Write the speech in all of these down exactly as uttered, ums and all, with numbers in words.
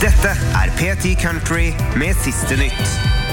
Dette er P ti Country med siste nytt.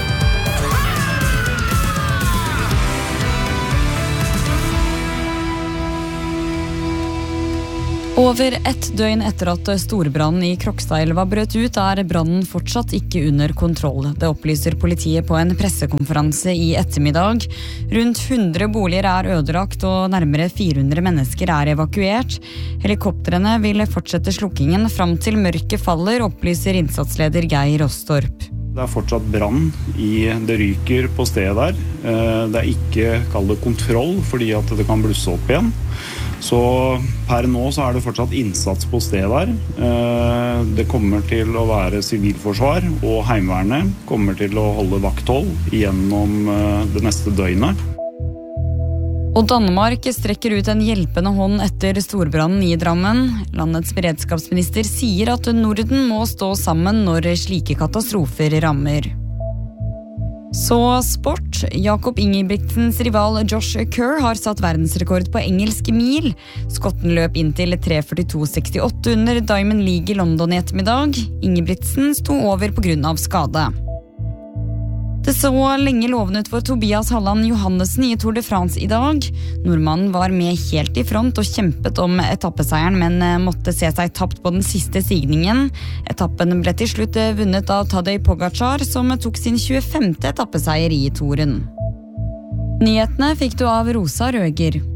Over ett døgn etter at storbrannen i Krokstadelva brøt ut, er brannen fortsatt ikke under kontroll. Det opplyser politiet på en pressekonferanse i ettermiddag. Rundt hundre boliger er ødelagt og nærmere fire hundre mennesker er evakuert. Helikoptrene vil fortsette slukkingen fram til mørket faller, opplyser innsatsleder Geir Rostorp. Det er fortsatt brann i det ryker på stedet der. Det er ikke kall det kontroll fordi at det kan blusse opp igjen. Så per nå så er det fortsatt innsats på stedet der. Det kommer til å være sivilforsvar, og Heimevernet kommer til å holde vakthold gjennom det neste døgnet. Og Danmark strekker ut en hjelpende hånd etter storbrannen i Drammen. Landets beredskapsminister sier at Norden må stå sammen når slike katastrofer rammer. Så sport. Jakob Ingebrigtsens rival Josh Kerr har satt verdensrekord på engelsk mil. Skotten løp inn til tre førtito sekstiåtte under Diamond League i London i ettermiddag. Ingebrigtsen sto over på grunn av skade. Det så lenge lovende ut for Tobias Halland Johannessen i Tour de France i dag. Nordmannen var med helt i front og kjempet om etappeseieren, men måtte se seg tapt på den siste stigningen. Etappen ble til slutt vunnet av Tadej Pogacar, som tok sin tjuefemte etappeseier i touren. Nyhetene fikk du av Rosa Røger.